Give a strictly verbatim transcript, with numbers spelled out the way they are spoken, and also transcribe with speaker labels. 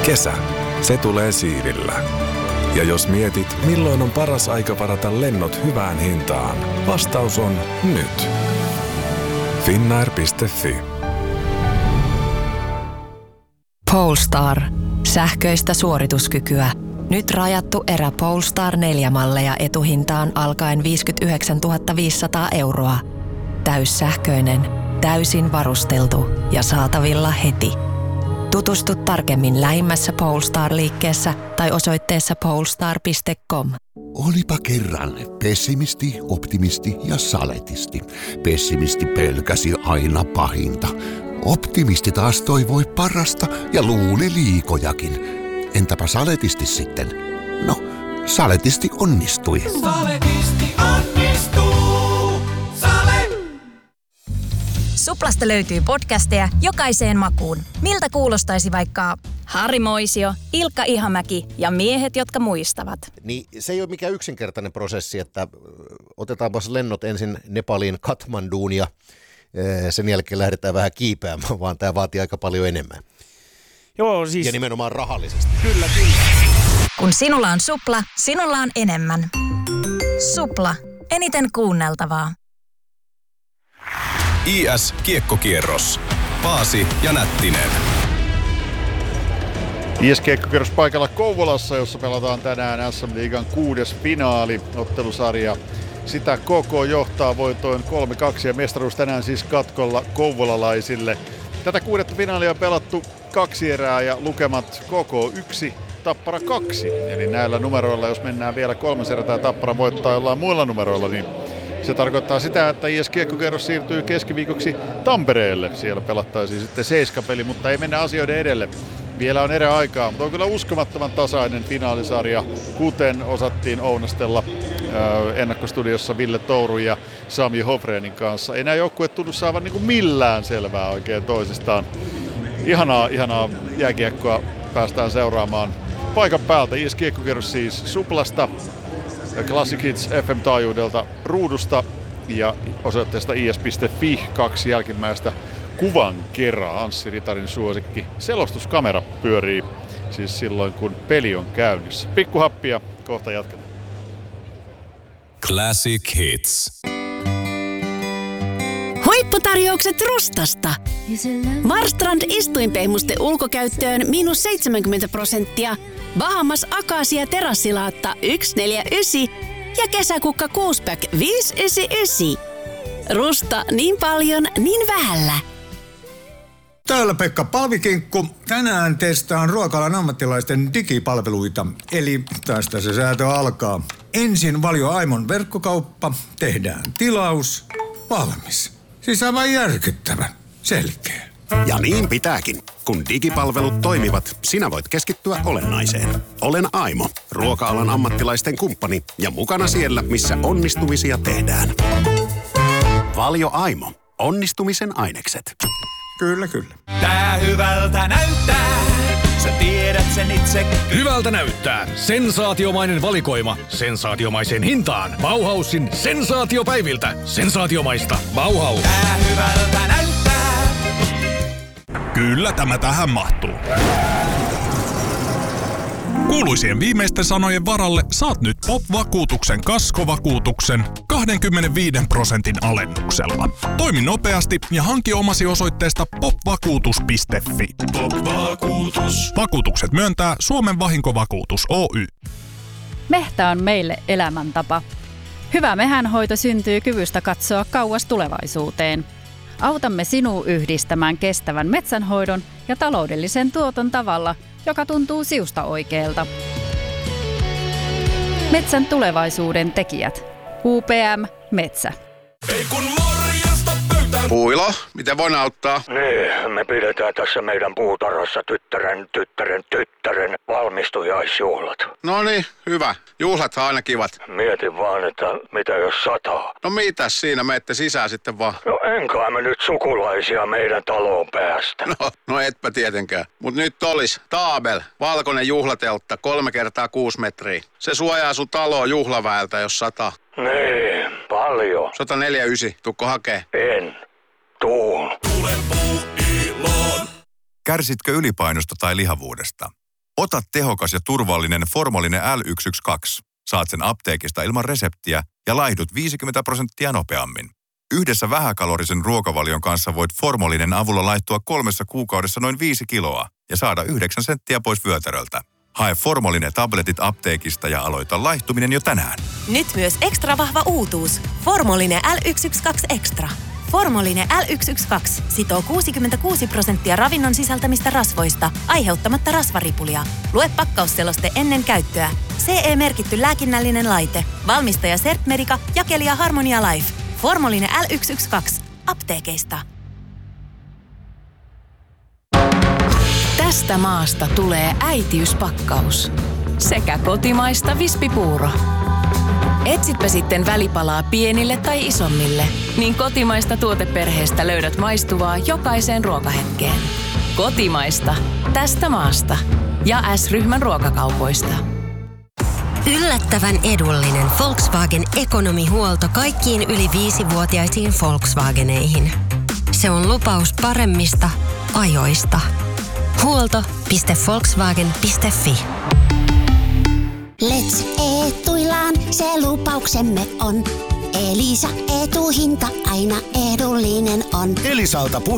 Speaker 1: Kesä, se tulee siivillä. Ja jos mietit, milloin on paras aika varata lennot hyvään hintaan, vastaus on nyt. Finnair piste fi.
Speaker 2: Polestar. Sähköistä suorituskykyä. Nyt rajattu erä Polestar neljä malleja etuhintaan alkaen viisikymmentäyhdeksäntuhatta viisisataa euroa. Täyssähköinen, täysin varusteltu ja saatavilla heti. Tutustu tarkemmin lähimmässä Polestar-liikkeessä tai osoitteessa polestar piste com.
Speaker 3: Olipa kerran pessimisti, optimisti ja saletisti. Pessimisti pelkäsi aina pahinta. Optimisti taas toivoi parasta ja luuli liikojakin. Entäpä saletisti sitten? No, saletisti onnistui.
Speaker 4: Saletisti onnistuu. Sale!
Speaker 5: Suplasta löytyy podcasteja jokaiseen makuun. Miltä kuulostaisi vaikka Harri Moisio, Ilkka Ihamäki ja miehet, jotka muistavat?
Speaker 6: Niin se ei ole mikään yksinkertainen prosessi, että otetaanpas lennot ensin Nepaliin Kathmanduun ja sen jälkeen lähdetään vähän kiipeämään, vaan tämä vaatii aika paljon enemmän.
Speaker 7: Joo, siis...
Speaker 6: Ja nimenomaan rahallisesti.
Speaker 7: Kyllä, kyllä.
Speaker 5: Kun sinulla on Supla, sinulla on enemmän. Supla. Eniten kuunneltavaa.
Speaker 1: I S-kiekkokierros. Paasi ja Nättinen.
Speaker 8: I S-kiekkokierros paikalla Kouvolassa, jossa pelataan tänään S M-liigan kuudes finaali. Ottelusarja sitä K K johtaa voitoin kolme kaksi ja mestaruus tänään siis katkolla kouvolalaisille. Tätä kuudetta finaalia on pelattu kaksi erää ja lukemat K K yksi, Tappara kaksi. Eli näillä numeroilla, jos mennään vielä kolmas erä tai Tappara voittaa jollain muilla numeroilla, niin se tarkoittaa sitä, että I S-kiekkokierros siirtyy keskiviikoksi Tampereelle. Siellä pelattaisiin sitten seiskapeli, mutta ei mennä asioiden edelle. Vielä on eräaikaa, mutta on kyllä uskomattoman tasainen finaalisarja, kuten osattiin ounastella äh, ennakkostudiossa Ville Tourun ja Sami Hofreenin kanssa. Ei nämä joukkueet tunnu saavan niin kuin millään selvää oikein toisistaan. Ihanaa, ihanaa jääkiekkoa päästään seuraamaan paikan päältä. I S-kiekkokierros siis Suplasta, Classic Hits F M-taajuudelta ruudusta ja osoitteesta i s piste fi kaksi jälkimmäistä kuvan kerran. Anssi Ritarin suosikki selostuskamera pyörii siis silloin, kun peli on käynnissä. Pikkuhappia, kohta jatketaan.
Speaker 1: Classic Hits.
Speaker 9: Huipputarjoukset Rustasta. Marstrand istuinpehmuste ulkokäyttöön miinus seitsemänkymmentä prosenttia. Bahamas Akasia terassilaatta yksi neljä yhdeksän ja kesäkukka kuusipack viisi yhdeksänkymmentäyhdeksän. Rusta niin paljon, niin vähällä.
Speaker 10: Täällä Pekka Palvikinkku. Tänään testaan ruokalan ammattilaisten digipalveluita. Eli tästä se säätö alkaa. Ensin Valio Aimon verkkokauppa. Tehdään tilaus. Valmis. Siis aivan järkyttävän. Selkeä.
Speaker 3: Ja niin pitääkin. Kun digipalvelut toimivat, sinä voit keskittyä olennaiseen. Olen Aimo, ruoka-alan ammattilaisten kumppani ja mukana siellä, missä onnistumisia tehdään. Valio Aimo. Onnistumisen ainekset.
Speaker 10: Kyllä, kyllä.
Speaker 4: Tää hyvältä näyttää, sä tiedät sen itse.
Speaker 11: Hyvältä näyttää. Sensaatiomainen valikoima. Sensaatiomaiseen hintaan. Bauhausin sensaatiopäiviltä. Sensaatiomaista. Bauhaus.
Speaker 4: Tää hyvältä näyttää.
Speaker 12: Kyllä tämä tähän mahtuu. Kuuluisien viimeisten sanojen varalle saat nyt Pop-vakuutuksen kaskovakuutuksen kaksikymmentäviisi prosentin alennuksella. Toimi nopeasti ja hanki omasi osoitteesta pop vakuutus piste fi.
Speaker 4: Pop-vakuutus.
Speaker 12: Vakuutukset myöntää Suomen vahinkovakuutus Oy.
Speaker 13: Mehtä on meille elämäntapa. Hyvä mehänhoito syntyy kyvystä katsoa kauas tulevaisuuteen. Autamme sinua yhdistämään kestävän metsänhoidon ja taloudellisen tuoton tavalla, joka tuntuu siusta oikealta. Metsän tulevaisuuden tekijät. U P M Metsä.
Speaker 4: Ei kun morjesta pöytään.
Speaker 3: Puilo, miten voin auttaa?
Speaker 14: Niin, me pidetään tässä meidän puutarhassa tyttären, tyttären, tyttären valmistujaisjuhlat.
Speaker 3: No niin, hyvä. Juhlathan aina kivat.
Speaker 14: Mietin vaan, että mitä jos sataa.
Speaker 3: No mitäs siinä, menette sisään sitten vaan.
Speaker 14: No enkä me nyt sukulaisia meidän taloon päästä.
Speaker 3: No, no etpä tietenkään. Mut nyt olis Taabel, valkoinen juhlateltta, kolme kertaa kuusi metriä. Se suojaa sun taloa juhlaväeltä, jos sataa.
Speaker 14: Niin, paljon.
Speaker 3: sata neljäkymmentäyhdeksän, tukko hakee?
Speaker 14: En. Tuun.
Speaker 4: Tule puuiloon.
Speaker 15: Kärsitkö ylipainosta tai lihavuudesta?
Speaker 7: Ota tehokas ja turvallinen Formolinen L yksi yksi kaksi. Saat sen apteekista ilman reseptiä ja laihdut viisikymmentä prosenttia nopeammin. Yhdessä vähäkalorisen ruokavalion kanssa voit Formolinen avulla laittua kolmessa kuukaudessa noin viisi kiloa ja saada yhdeksän senttiä pois vyötäröltä. Hae Formolinen tabletit apteekista ja aloita laihtuminen jo tänään.
Speaker 15: Nyt myös ekstra vahva uutuus. Formolinen L yksi yksi kaksi Extra. Formolinen L yksi yksi kaksi sitoo kuusikymmentäkuusi prosenttia ravinnon sisältämistä rasvoista, aiheuttamatta rasvaripulia. Lue pakkausseloste ennen käyttöä. C E-merkitty lääkinnällinen laite. Valmistaja Sertmedica, jakelija Harmonia Life. Formolinen L yksi yksi kaksi. Apteekeista.
Speaker 2: Tästä maasta tulee äitiyspakkaus. Sekä kotimaista vispipuuro. Etsitpä sitten välipalaa pienille tai isommille, niin kotimaista tuoteperheestä löydät maistuvaa jokaiseen ruokahetkeen. Kotimaista. Tästä maasta. Ja S-ryhmän ruokakaupoista.
Speaker 16: Yllättävän edullinen Volkswagen ekonomihuolto kaikkiin yli viisivuotiaisiin Volkswageneihin. Se on lupaus paremmista ajoista. Huolto piste volkswagen piste fi.
Speaker 17: Let's etuillaan, se lupauksemme on. Elisa etuhinta aina edullinen on.
Speaker 18: Elisalta puhe.